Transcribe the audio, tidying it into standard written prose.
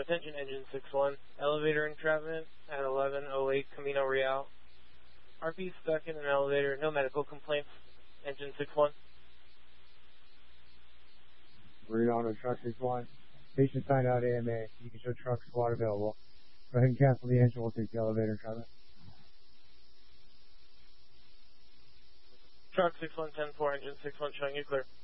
Attention engine 6-1, elevator entrapment at 1108 Camino Real. RP stuck in an elevator, no medical complaints. Engine 6-1. Reno to truck 6-1. Patient signed out AMA. You can show truck squad available. Go ahead and cancel the engine. We'll take the elevator entrapment. Truck 6-1, 10-4, engine 6-1 showing you clear.